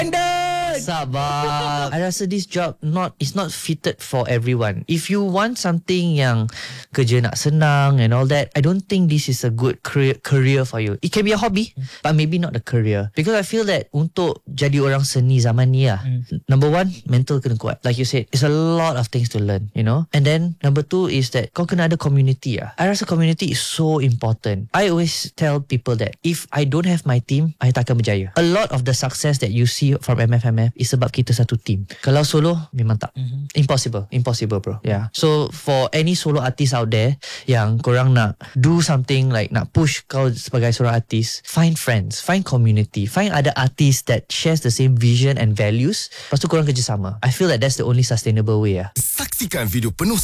Sabar. I rasa this job is not fitted for everyone. If you want something yang kerja nak senang and all that, I don't think this is a good career for you. It can be a hobby, but maybe not a career. Because I feel that untuk jadi orang seni zaman ni number one, mental kena kuat. Like you said, it's a lot of things to learn, you know. And then number two is that kau kena ada community I rasa community is so important. I always tell people that if I don't have my team, I takkan berjaya. A lot of the success that you see from MFMF is sebab kita satu team. Kalau solo, memang tak. Impossible bro. Yeah. So for any solo artist out there yang korang nak do something like nak push kau sebagai seorang artist, find friends, find community, find other artists that shares the same vision and values. Lepas tu korang kerjasama. I feel that that's the only sustainable way. Saksikan video penuh